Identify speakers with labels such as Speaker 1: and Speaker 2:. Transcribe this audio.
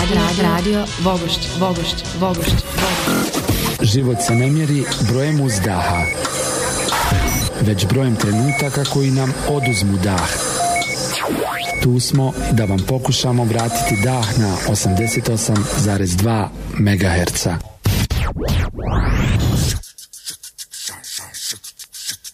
Speaker 1: Radio Vogošć.
Speaker 2: Život se ne mjeri brojem uzdaha, već brojem trenutaka koji nam oduzmu dah. Tu smo da vam pokušamo vratiti dah na 88,2 MHz.